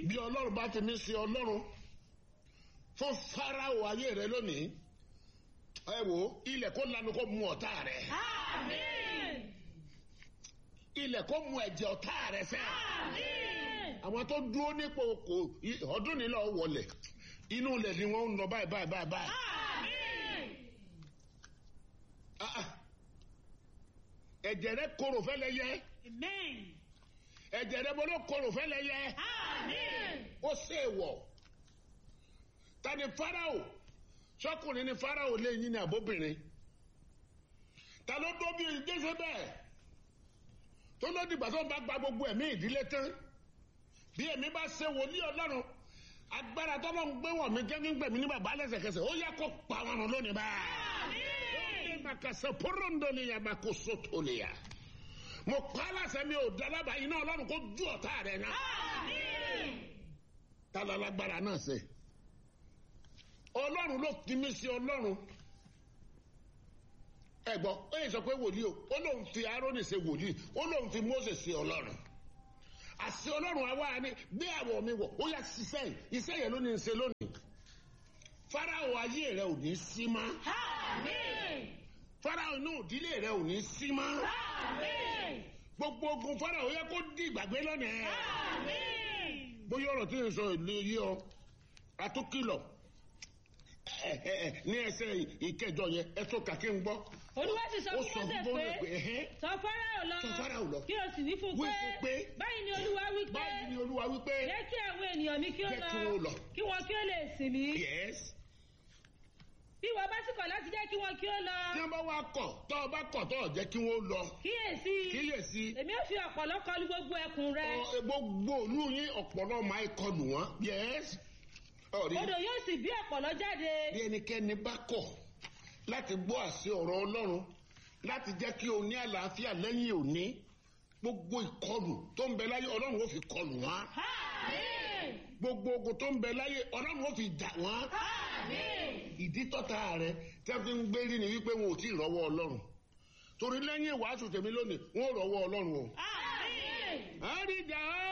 bí ọlọ́run bá ti ní sí ọlọ́run fún Fáráò ayé rẹ lónìí ẹ wò ilẹ̀ kó lanu kó mu ọ̀tá rẹ. Àmín. ilẹ̀ kó mu ẹ̀jẹ̀ ọ̀tá rẹ sẹ́. Àmín. àwọn tó dúró nípò kò ọdún nílò wọlé inú ilẹ̀ ni wọ́n ń lọ báyìí. Àmín. ẹ̀jẹ̀ rẹ korò fẹ́lẹ́ yẹ. Amen. ẹ̀jẹ̀ rẹ bọ́ ló korò fẹ́lẹ́ yẹ. Àmín. ó ṣe wọ̀ ta ni Fáráò sọkùnrin ni Fáráò lé yín ní àbóbìnrin ta ló dó bí Jézébẹ́lì tó ló dìgbà tó ń bá gba gbogbo ẹ̀mí ìdílé tán bí èmi bá ṣe wòlíì Ọlọ́run agbára tó lọ́n gbé wọ̀ mí gẹ́gẹ́ ní bàbá lẹ́sẹ̀kẹsẹ̀ ó yẹ kó pa wọn rùn lónìí báyìí. ó ní màkàsẹ̀ pọ́rọ́ndọ̀nìyà màkóso tòlìyà mo pa á láṣẹ mi ò dálábà iná Ọlọ́run kó ju ọ̀tá rẹ̀ náà. ta ló lágbára náà ṣe Ọlọ́run ló fi mí sí Ọlọ́run ẹ̀gbọ́n ó yẹ sọ pé wòlíì o ó lóun fi Árónì ṣe wòlíì ó lóun fi Mósè ṣe Ọlọ́run àṣẹ Ọlọ́run àwa ni gbé àwọ̀ mi wọ̀ ó yà ṣiṣẹ́ iṣẹ́ yẹn ló ní í ṣe lónìí Fáráò ayé rẹ ò ní sí mọ́. Àmín. Fáráò inú ìdílé rẹ ò ní sí mọ́. Àmín. gbogbo ogun Fáráò yẹ kó di ìgbàgbé lónìí. Àmín. bóyá ọ̀rọ̀ tí ń sọ ìlú yìí ọ àtúkìlọ̀ ní ẹsẹ̀ ìkẹjọ yẹn ẹ tó kà kí n gbọ́. Olúwa sì sọ ó fún sọ Mósè fún pé sọ Fáráò lọ lọ kí o sì wí fún pé báyìí ni Olúwa wí pé báyìí ni Olúwa wí pé jẹ́ kí àwọn ènìyàn mi kí ó jẹ́ kí wọ́n lọ lọ kí wọn kí ó lè sìn mí yes. bí wọ́n bá sì kọ̀ láti jẹ́ kí wọn kí ó lọ tí wọ́n bá wá kọ̀ tọ́ ọ bá kọ̀ tọ́ ọ jẹ́ kí wọ́n lọ kíyèsí èmi ò fi ọ̀pọ̀lọ́ kọlu gbogbo ẹkùn rẹ gbogbo òlú yín ọ̀pọ̀lọ́ máa kọlù wọ́n yes. odò yóò sì bí ọ̀pọ̀lọ́ jáde. bí ẹnikẹ́ni bá kọ̀ láti gbọ́ àṣẹ ọ̀rọ̀ Ọlọ́run láti jẹ́ kí o ní àlàáfíà lẹ́yìn òní gbogbo ìkọlù tó ń bẹ láyé Ọlọ́run ó fi kọlù wọ́n. Àmín. gbogbo ogun tó ń bẹ láyé Ọlọ́run ó fi jà wọ́n. Àmín. ìdí tọ́ta rẹ tí a fi ń gbérí ni wípé wọn ò tí ì rọ́wọ́ Ọlọ́run torí lẹ́yìn ìwàásù tèmi lónìí wọn ò rọ́wọ́ Ọlọ́run o. Àmín. àríjà